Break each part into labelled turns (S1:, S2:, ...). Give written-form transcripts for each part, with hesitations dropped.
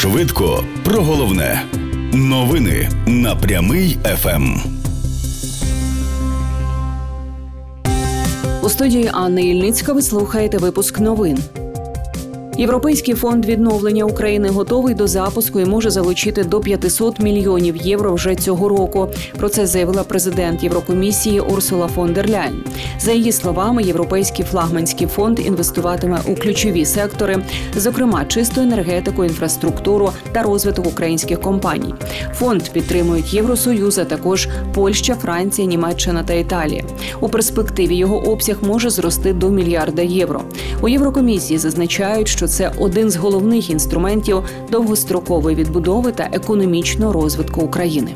S1: Швидко про головне. Новини на Прямий ФМ.
S2: У студії Анна Ільницька ви слухаєте випуск новин. Європейський фонд відновлення України готовий до запуску і може залучити до 500 мільйонів євро вже цього року. Про це заявила президент Єврокомісії Урсула фон дер Ляйн. За її словами, Європейський флагманський фонд інвестуватиме у ключові сектори, зокрема чисту енергетику, інфраструктуру та розвиток українських компаній. Фонд підтримують Євросоюз, а також Польща, Франція, Німеччина та Італія. У перспективі його обсяг може зрости до мільярда євро. У Єврокомісії зазначають, що це один з головних інструментів довгострокової відбудови та економічного розвитку України.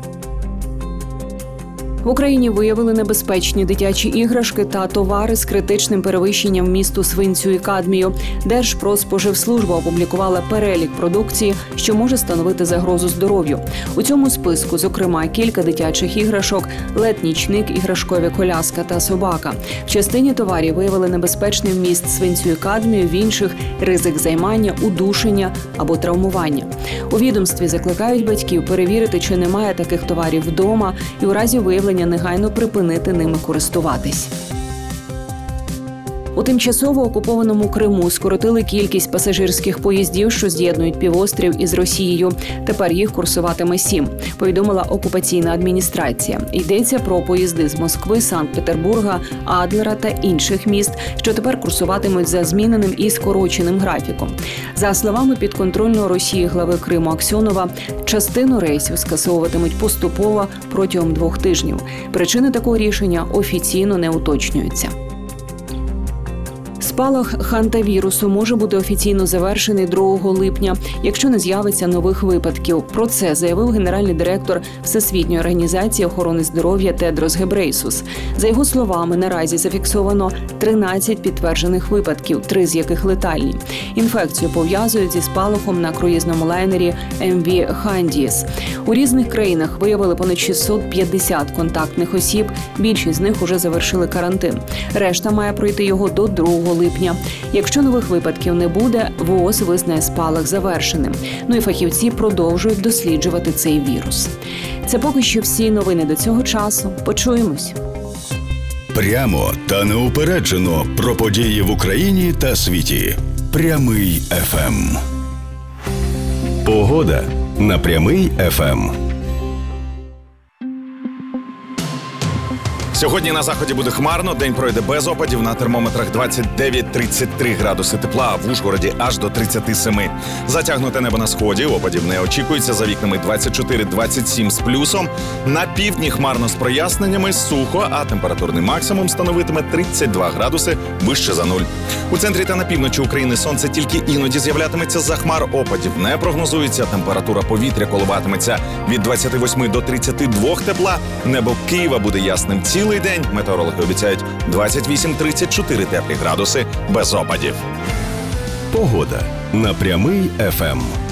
S2: В Україні виявили небезпечні дитячі іграшки та товари з критичним перевищенням вмісту свинцю і кадмію. Держпродспоживслужба опублікувала перелік продукції, що може становити загрозу здоров'ю. У цьому списку, зокрема, кілька дитячих іграшок, LED-нічник, іграшкові коляска та собака. В частині товарів виявили небезпечний вміст свинцю і кадмію, в інших – ризик займання, удушення або травмування. У відомстві закликають батьків перевірити, чи немає таких товарів вдома, і у разі виявлення негайно припинити ними користуватись. У тимчасово окупованому Криму скоротили кількість пасажирських поїздів, що з'єднують півострів із Росією. Тепер їх курсуватиме 7, повідомила окупаційна адміністрація. Йдеться про поїзди з Москви, Санкт-Петербурга, Адлера та інших міст, що тепер курсуватимуть за зміненим і скороченим графіком. За словами підконтрольного Росії глави Криму Аксьонова, частину рейсів скасовуватимуть поступово протягом 2 тижнів. Причини такого рішення офіційно не уточнюються. Спалах хантавірусу може бути офіційно завершений 2 липня, якщо не з'явиться нових випадків. Про це заявив генеральний директор Всесвітньої організації охорони здоров'я Тедрос Гебрейсус. За його словами, наразі зафіксовано 13 підтверджених випадків, 3 з яких летальні. Інфекцію пов'язують зі спалахом на круїзному лайнері МВ Хандієс. У різних країнах виявили понад 650 контактних осіб, більшість з них уже завершили карантин. Решта має пройти його до 2 липня. Якщо нових випадків не буде, ВООЗ визнає спалах завершеним. Ну і фахівці продовжують досліджувати цей вірус. Це поки що всі новини до цього часу. Почуємось.
S1: Прямо та неупереджено про події в Україні та світі. Прямий ФМ. Погода на Прямий ФМ.
S3: Сьогодні на заході буде хмарно, день пройде без опадів, на термометрах 29-33 градуси тепла, а в Ужгороді аж до 37. Затягнуте небо на сході, опадів не очікується, за вікнами 24-27 з плюсом. На півдні хмарно з проясненнями, сухо, а температурний максимум становитиме 32 градуси вище за нуль. У центрі та на півночі України сонце тільки іноді з'являтиметься з-за хмар, опадів не прогнозується, температура повітря коливатиметься від 28 до 32 тепла, небо Києва буде ясним цілий день, метеорологи обіцяють 28-34 теплі градуси без опадів.
S1: Погода на Прямий ФМ.